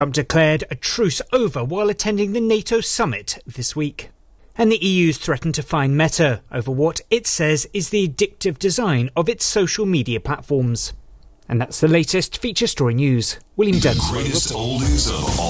Trump declared a truce over while attending the NATO summit this week. And the EU's threatened to fine Meta over what it says is the addictive design of its social media platforms. And that's the latest feature story news. William Dempsey. Greatest oldies of all